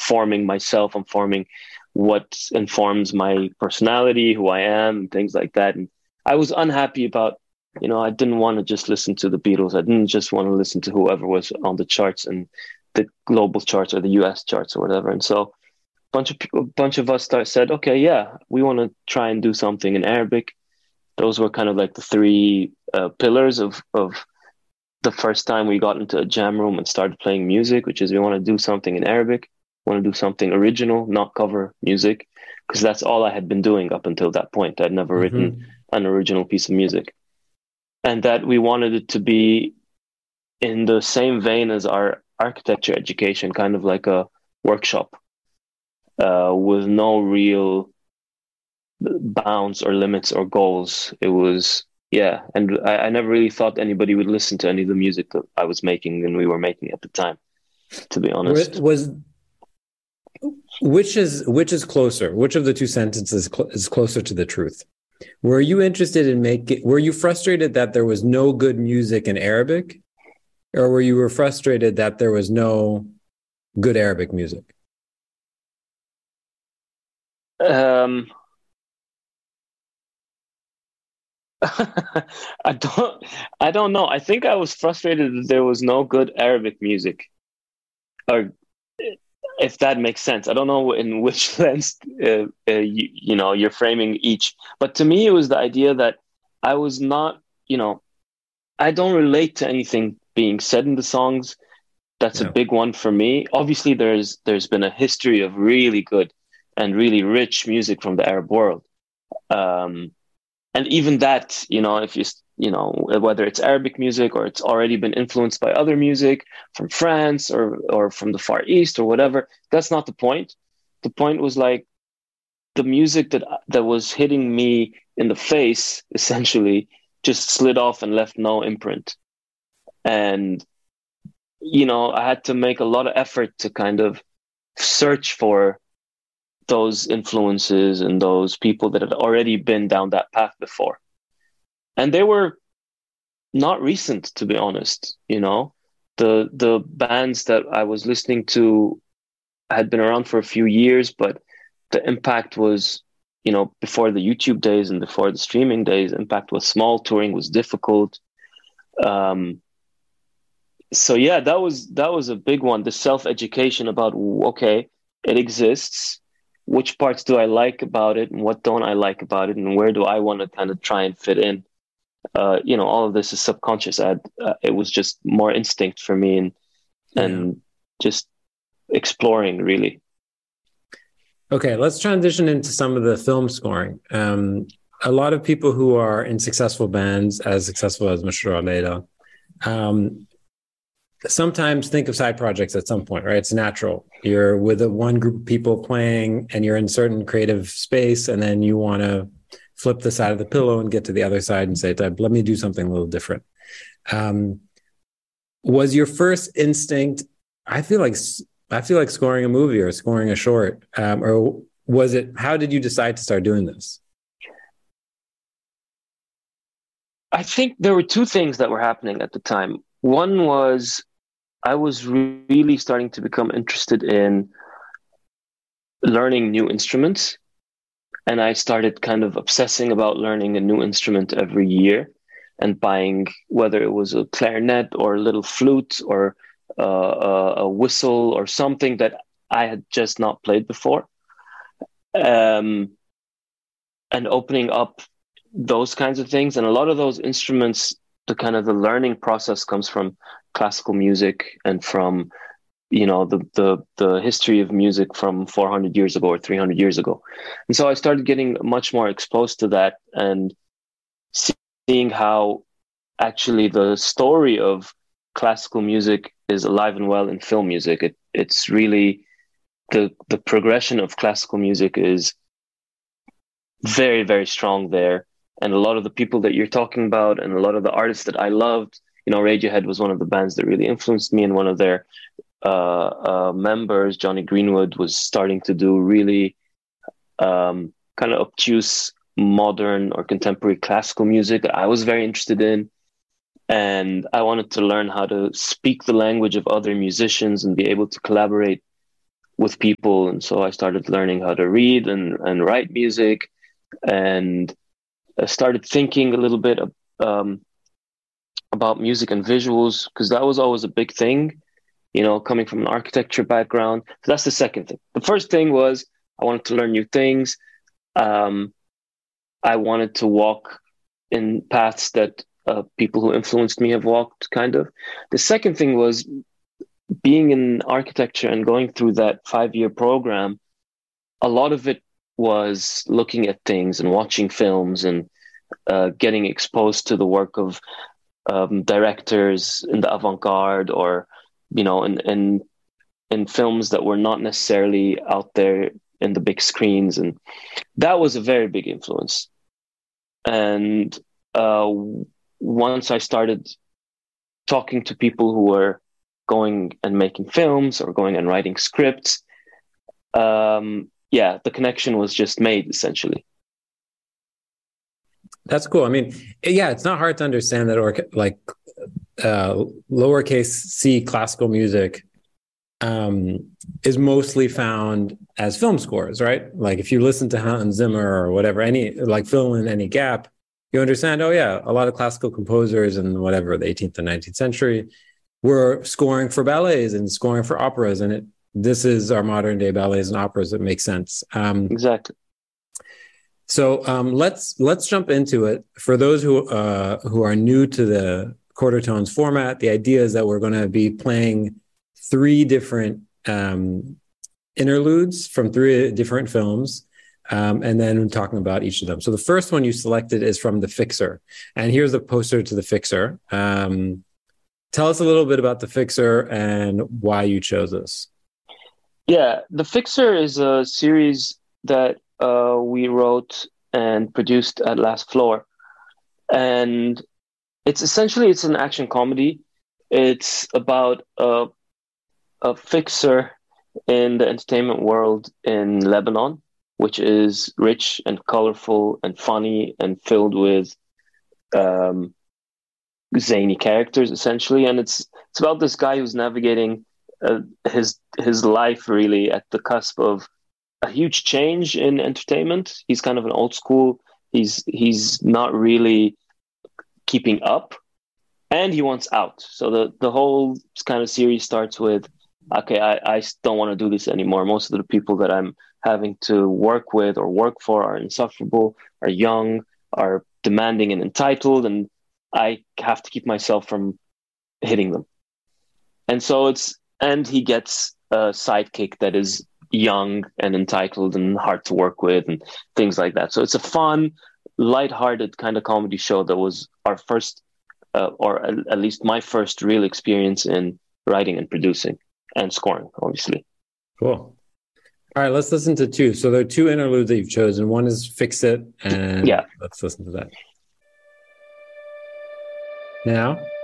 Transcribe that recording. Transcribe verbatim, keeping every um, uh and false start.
forming myself. I'm forming what informs my personality, who I am, and things like that. And I was unhappy about, you know, I didn't want to just listen to the Beatles. I didn't just want to listen to whoever was on the charts and the global charts or the U S charts or whatever. And so a bunch of people, a bunch of us start, said, okay, yeah, we want to try and do something in Arabic. Those were kind of like the three uh, pillars of, of the first time we got into a jam room and started playing music, which is we want to do something in Arabic, want to do something original, not cover music, because that's all I had been doing up until that point. I'd never mm-hmm. written an original piece of music. And that we wanted it to be in the same vein as our architecture education, kind of like a workshop uh, with no real bounds or limits or goals. It was, yeah. And I, I never really thought anybody would listen to any of the music that I was making and we were making at the time, to be honest. Was, which is, which is closer? Which of the two sentences cl- is closer to the truth? Were you interested in making, were you frustrated that there was no good music in Arabic? Or were you were frustrated that there was no good Arabic music? Um, I don't, I don't know. I think I was frustrated that there was no good Arabic music, or if that makes sense. I don't know in which lens, uh, uh, you, you know, you're framing each. But to me, it was the idea that I was not, you know, I don't relate to anything being said in the songs. That's yeah. a big one for me. Obviously, there's there's been a history of really good and really rich music from the Arab world. Um, and even that, you know, if you, you know, whether it's Arabic music or it's already been influenced by other music from France or, or from the Far East or whatever, that's not the point. The point was like the music that, that was hitting me in the face, essentially, just slid off and left no imprint. And, you know, I had to make a lot of effort to kind of search for those influences and those people that had already been down that path before. And they were not recent, to be honest. You know, the the bands that I was listening to had been around for a few years, but the impact was, you know, before the YouTube days and before the streaming days, impact was small, touring was difficult. Um, so yeah, that was that was a big one, the self-education about, okay, it exists. Which parts do I like about it and what don't I like about it and where do I want to kind of try and fit in? Uh, you know, all of this is subconscious. I had, uh, it was just more instinct for me and yeah. and just exploring, really. Okay, let's transition into some of the film scoring. Um, a lot of people who are in successful bands, as successful as Mashrou' Leila, um, sometimes think of side projects at some point, right? It's natural. You're with a one group of people playing and you're in certain creative space, and then you want to flip the side of the pillow and get to the other side and say, let me do something a little different. Um, was your first instinct, I feel like I feel like scoring a movie or scoring a short, um, or was it, how did you decide to start doing this? I think there were two things that were happening at the time. One was I was really starting to become interested in learning new instruments. And I started kind of obsessing about learning a new instrument every year and buying, whether it was a clarinet or a little flute or uh, a, a whistle or something that I had just not played before. Um, and opening up those kinds of things. And a lot of those instruments, the kind of the learning process comes from classical music and from, you know, the the the history of music from four hundred years ago or three hundred years ago. And so I started getting much more exposed to that and seeing how actually the story of classical music is alive and well in film music. It it's really the the progression of classical music is very, very strong there. And a lot of the people that you're talking about and a lot of the artists that I loved, you know, Radiohead was one of the bands that really influenced me, and one of their uh, uh, members, Johnny Greenwood, was starting to do really um, kind of obtuse modern or contemporary classical music that I was very interested in. And I wanted to learn how to speak the language of other musicians and be able to collaborate with people. And so I started learning how to read and, and write music, and I started thinking a little bit um, about music and visuals, because that was always a big thing, you know, coming from an architecture background. So that's the second thing. The first thing was I wanted to learn new things. Um, I wanted to walk in paths that uh, people who influenced me have walked, kind of. The second thing was being in architecture and going through that five-year program. A lot of it was looking at things and watching films and uh, getting exposed to the work of um, directors in the avant-garde, or, you know, in, in in films that were not necessarily out there in the big screens. And that was a very big influence. And uh, once I started talking to people who were going and making films or going and writing scripts, um, yeah, the connection was just made, essentially. That's cool. I mean, yeah, it's not hard to understand that, or like uh, lowercase c classical music um, is mostly found as film scores, right? Like if you listen to Hans Zimmer or whatever, any like fill in any gap, you understand, oh yeah, a lot of classical composers in whatever, the eighteenth and nineteenth century were scoring for ballets and scoring for operas. And it, this is our modern day ballets and operas. That makes sense. Um, exactly. So um, let's let's jump into it. For those who uh, who are new to the Quarter Tones format, the idea is that we're going to be playing three different um, interludes from three different films, um, and then talking about each of them. So the first one you selected is from The Fixer, and here's the poster to The Fixer. Um, tell us a little bit about The Fixer and why you chose this. Yeah, The Fixer is a series that uh, we wrote and produced at Last Floor. And it's essentially, it's an action comedy. It's about a, a fixer in the entertainment world in Lebanon, which is rich and colorful and funny and filled with um, zany characters, essentially. And it's it's about this guy who's navigating uh, his his life really at the cusp of a huge change in entertainment. He's kind of an old school. He's he's not really keeping up, and he wants out. So the the whole kind of series starts with, okay, I, I don't want to do this anymore. Most of the people that I'm having to work with or work for are insufferable, are young, are demanding and entitled, and I have to keep myself from hitting them. And so it's, and he gets a sidekick that is young and entitled and hard to work with and things like that. So it's a fun, lighthearted kind of comedy show that was our first, uh, or at least my first real experience in writing and producing and scoring, obviously. Cool. All right, let's listen to two. So there are two interludes that you've chosen. One is Fix It, and yeah, let's listen to that. Now?